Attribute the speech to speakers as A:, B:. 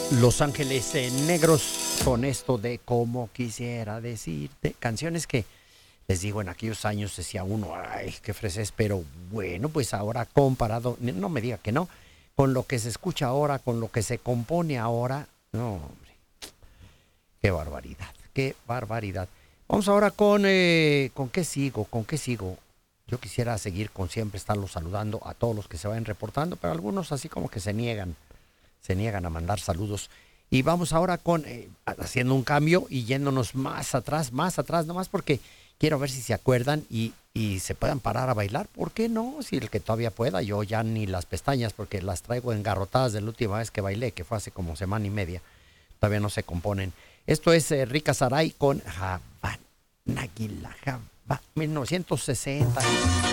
A: Los Ángeles Negros con esto de Como quisiera decirte. Canciones que, les digo, en aquellos años decía uno, ay, qué freses, pero bueno, pues ahora comparado, no me diga que no, con lo que se escucha ahora, con lo que se compone ahora, no, hombre, qué barbaridad, qué barbaridad. Vamos ahora con qué sigo, con qué sigo. Yo quisiera seguir con siempre estarlos saludando a todos los que se vayan reportando, pero algunos así como que se niegan a mandar saludos. Y vamos ahora haciendo un cambio y yéndonos más atrás, nomás porque quiero ver si se acuerdan y se puedan parar a bailar. ¿Por qué no? Si el que todavía pueda, yo ya ni las pestañas, porque las traigo engarrotadas de la última vez que bailé, que fue hace como semana y media. Todavía no se componen. Esto es Rika Saray con Havana, Naguila, 1960.